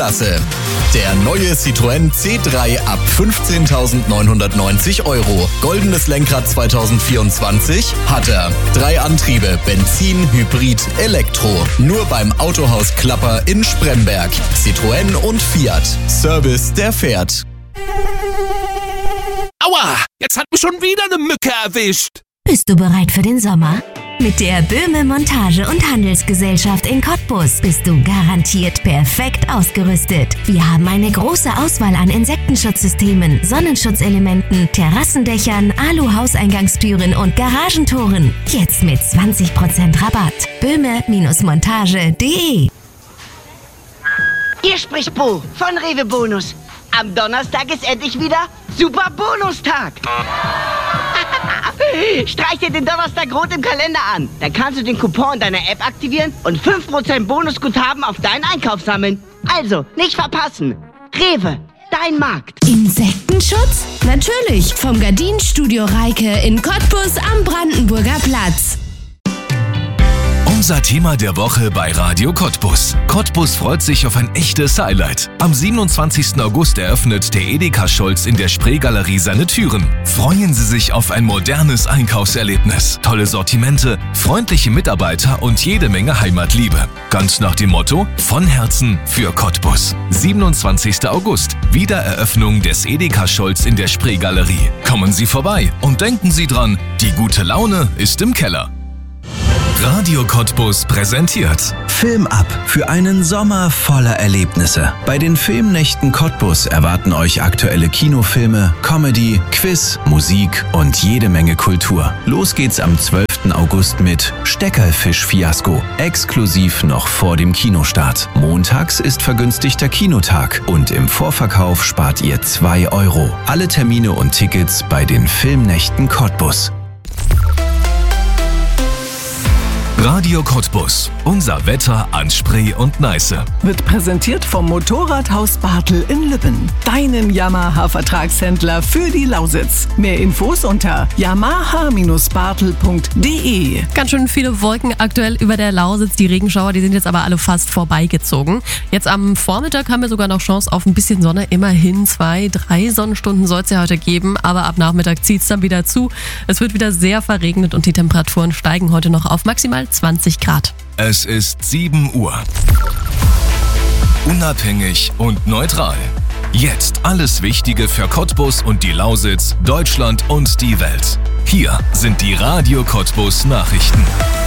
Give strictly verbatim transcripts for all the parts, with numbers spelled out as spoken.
Klasse. Der neue Citroën C drei ab fünfzehntausendneunhundertneunzig Euro. Goldenes Lenkrad zwanzig vierundzwanzig hat er. Drei Antriebe, Benzin, Hybrid, Elektro. Nur beim Autohaus Klapper in Spremberg. Citroën und Fiat. Service, der fährt. Aua, jetzt hat mich schon wieder eine Mücke erwischt. Bist du bereit für den Sommer? Mit der Böhme Montage- und Handelsgesellschaft in Cottbus bist du garantiert perfekt ausgerüstet. Wir haben eine große Auswahl an Insektenschutzsystemen, Sonnenschutzelementen, Terrassendächern, Alu-Hauseingangstüren und Garagentoren. Jetzt mit zwanzig Prozent Rabatt. böhme Montage punkt de. Hier spricht Bo von Rewe Bonus. Am Donnerstag ist endlich wieder Super Bonustag. Streich dir den Donnerstag rot im Kalender an. Dann kannst du den Coupon deiner App aktivieren und fünf Prozent Bonusguthaben auf deinen Einkauf sammeln. Also, nicht verpassen. Rewe, dein Markt. Insektenschutz? Natürlich. Vom Gardinenstudio Reike in Cottbus am Brandenburger Platz. Unser Thema der Woche bei Radio Cottbus. Cottbus freut sich auf ein echtes Highlight. Am siebenundzwanzigsten August eröffnet der Edeka Scholz in der Spreegalerie seine Türen. Freuen Sie sich auf ein modernes Einkaufserlebnis, tolle Sortimente, freundliche Mitarbeiter und jede Menge Heimatliebe. Ganz nach dem Motto: von Herzen für Cottbus. siebenundzwanzigster August, Wiedereröffnung des Edeka Scholz in der Spreegalerie. Kommen Sie vorbei und denken Sie dran, die gute Laune ist im Keller. Radio Cottbus präsentiert Film ab für einen Sommer voller Erlebnisse. Bei den Filmnächten Cottbus erwarten euch aktuelle Kinofilme, Comedy, Quiz, Musik und jede Menge Kultur. Los geht's am zwölften August mit Steckerfisch-Fiasko, exklusiv noch vor dem Kinostart. Montags ist vergünstigter Kinotag und im Vorverkauf spart ihr zwei Euro. Alle Termine und Tickets bei den Filmnächten Cottbus. Radio Cottbus. Unser Wetter an Spree und Neiße. Wird präsentiert vom Motorradhaus Bartel in Lübben. Deinem Yamaha-Vertragshändler für die Lausitz. Mehr Infos unter yamaha bartel punkt de. Ganz schön viele Wolken aktuell über der Lausitz. Die Regenschauer, die sind jetzt aber alle fast vorbeigezogen. Jetzt am Vormittag haben wir sogar noch Chance auf ein bisschen Sonne. Immerhin zwei, drei Sonnenstunden soll es ja heute geben. Aber ab Nachmittag zieht es dann wieder zu. Es wird wieder sehr verregnet und die Temperaturen steigen heute noch auf maximal zwanzig Grad. Es ist sieben Uhr. Unabhängig und neutral. Jetzt alles Wichtige für Cottbus und die Lausitz, Deutschland und die Welt. Hier sind die Radio Cottbus Nachrichten.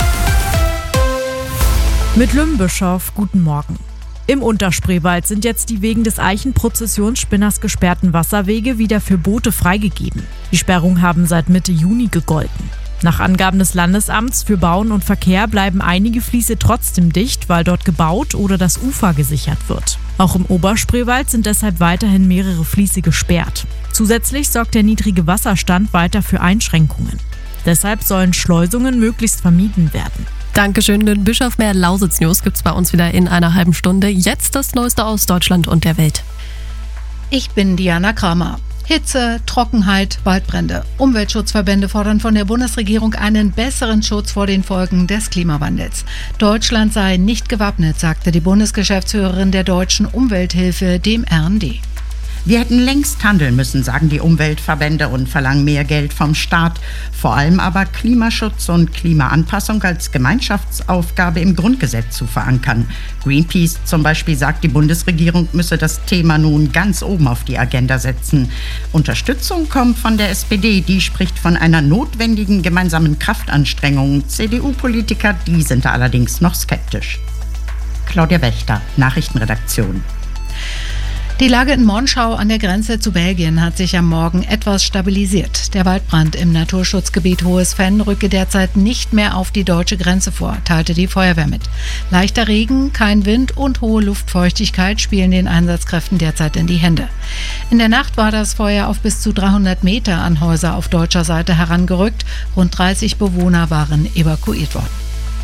Mit Lümbischof, guten Morgen. Im Unterspreewald sind jetzt die wegen des Eichenprozessionsspinners gesperrten Wasserwege wieder für Boote freigegeben. Die Sperrungen haben seit Mitte Juni gegolten. Nach Angaben des Landesamts für Bauen und Verkehr bleiben einige Fließe trotzdem dicht, weil dort gebaut oder das Ufer gesichert wird. Auch im Oberspreewald sind deshalb weiterhin mehrere Fließe gesperrt. Zusätzlich sorgt der niedrige Wasserstand weiter für Einschränkungen. Deshalb sollen Schleusungen möglichst vermieden werden. Dankeschön, den Bischof. Mehr Lausitz-News gibt's bei uns wieder in einer halben Stunde. Jetzt das Neueste aus Deutschland und der Welt. Ich bin Diana Kramer. Hitze, Trockenheit, Waldbrände. Umweltschutzverbände fordern von der Bundesregierung einen besseren Schutz vor den Folgen des Klimawandels. Deutschland sei nicht gewappnet, sagte die Bundesgeschäftsführerin der Deutschen Umwelthilfe dem R N D. Wir hätten längst handeln müssen, sagen die Umweltverbände und verlangen mehr Geld vom Staat. Vor allem aber Klimaschutz und Klimaanpassung als Gemeinschaftsaufgabe im Grundgesetz zu verankern. Greenpeace zum Beispiel sagt, die Bundesregierung müsse das Thema nun ganz oben auf die Agenda setzen. Unterstützung kommt von der S P D, die spricht von einer notwendigen gemeinsamen Kraftanstrengung. C D U-Politiker, die sind da allerdings noch skeptisch. Claudia Wächter, Nachrichtenredaktion. Die Lage in Monschau an der Grenze zu Belgien hat sich am Morgen etwas stabilisiert. Der Waldbrand im Naturschutzgebiet Hohes Venn rücke derzeit nicht mehr auf die deutsche Grenze vor, teilte die Feuerwehr mit. Leichter Regen, kein Wind und hohe Luftfeuchtigkeit spielen den Einsatzkräften derzeit in die Hände. In der Nacht war das Feuer auf bis zu dreihundert Meter an Häuser auf deutscher Seite herangerückt. Rund dreißig Bewohner waren evakuiert worden.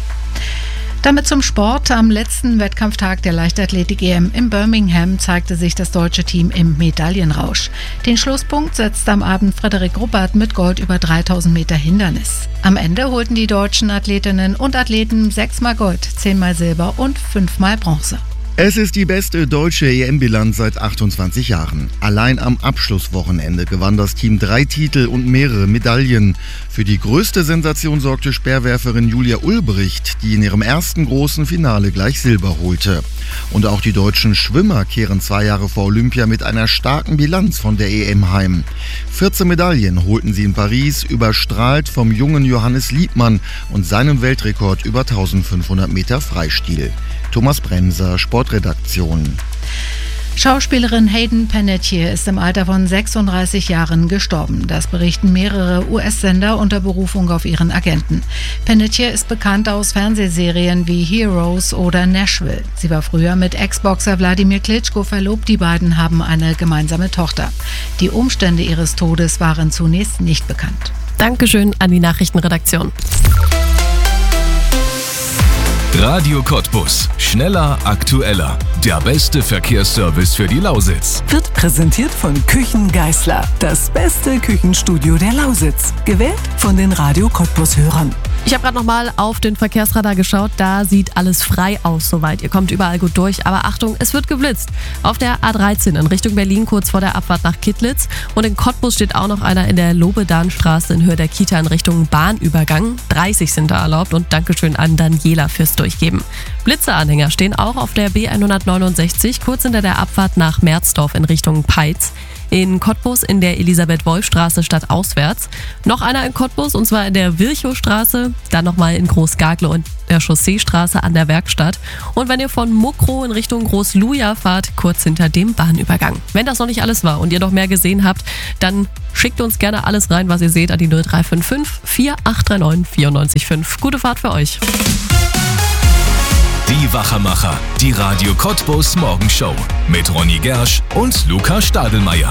Damit zum Sport. Am letzten Wettkampftag der Leichtathletik-E M in Birmingham zeigte sich das deutsche Team im Medaillenrausch. Den Schlusspunkt setzte am Abend Frederik Ruppert mit Gold über dreitausend Meter Hindernis. Am Ende holten die deutschen Athletinnen und Athleten sechsmal Gold, zehnmal Silber und fünfmal Bronze. Es ist die beste deutsche E M-Bilanz seit achtundzwanzig Jahren. Allein am Abschlusswochenende gewann das Team drei Titel und mehrere Medaillen. Für die größte Sensation sorgte Speerwerferin Julia Ulbricht, die in ihrem ersten großen Finale gleich Silber holte. Und auch die deutschen Schwimmer kehren zwei Jahre vor Olympia mit einer starken Bilanz von der E M heim. vierzehn Medaillen holten sie in Paris, überstrahlt vom jungen Johannes Liebmann und seinem Weltrekord über eintausendfünfhundert Meter Freistil. Thomas Bremser, Sportredaktion. Schauspielerin Hayden Panettiere ist im Alter von sechsunddreißig Jahren gestorben. Das berichten mehrere U S-Sender unter Berufung auf ihren Agenten. Panettiere ist bekannt aus Fernsehserien wie Heroes oder Nashville. Sie war früher mit Ex-Boxer Wladimir Klitschko verlobt. Die beiden haben eine gemeinsame Tochter. Die Umstände ihres Todes waren zunächst nicht bekannt. Dankeschön an die Nachrichtenredaktion. Radio Cottbus. Schneller, aktueller. Der beste Verkehrsservice für die Lausitz. Wird präsentiert von Küchen Geisler. Das beste Küchenstudio der Lausitz. Gewählt von den Radio Cottbus-Hörern. Ich habe gerade nochmal auf den Verkehrsradar geschaut. Da sieht alles frei aus soweit. Ihr kommt überall gut durch. Aber Achtung, es wird geblitzt. Auf der A dreizehn in Richtung Berlin, kurz vor der Abfahrt nach Kittlitz. Und in Cottbus steht auch noch einer in der Lobedanstraße in Höhe der Kita in Richtung Bahnübergang. dreißig sind da erlaubt. Und Dankeschön an Daniela fürs Durchgeben. Blitzeanhänger stehen auch auf der B hundertneunundsechzig, kurz hinter der Abfahrt nach Merzdorf in Richtung Peitz. In Cottbus in der Elisabeth-Wolf-Straße stadtauswärts. Noch einer in Cottbus, und zwar in der Virchow-Straße. Dann nochmal in Großgargle und der Chausseestraße an der Werkstatt. Und wenn ihr von Muckrow in Richtung Großluja fahrt, kurz hinter dem Bahnübergang. Wenn das noch nicht alles war und ihr noch mehr gesehen habt, dann schickt uns gerne alles rein, was ihr seht, an die null drei fünf fünf, vier acht drei neun, vier neun fünf. Gute Fahrt für euch. Die Wachermacher, die Radio Cottbus Morgenshow mit Ronny Gersch und Luca Stadelmeier.